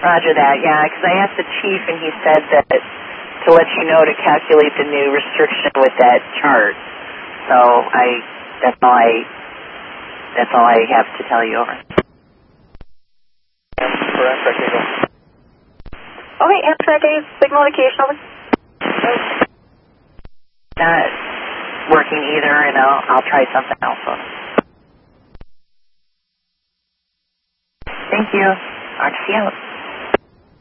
Roger that, yeah, because I asked the chief and he said that to let you know to calculate the new restriction with that chart. So that's all I have to tell you. Over. Okay, Amtrak 8, signal location over. Not working either, and I'll try something else. Thank you. RTC out.